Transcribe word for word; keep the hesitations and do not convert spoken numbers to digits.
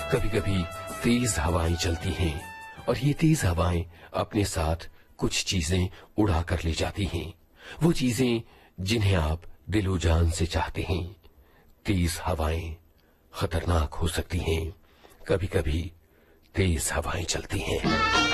कभी कभी तेज हवाएं चलती हैं और ये तेज हवाएं अपने साथ कुछ चीजें उड़ा कर ले जाती हैं, वो चीजें जिन्हें आप दिलो जान से चाहते हैं। तेज हवाएं खतरनाक हो सकती हैं, कभी कभी तेज हवाएं चलती हैं।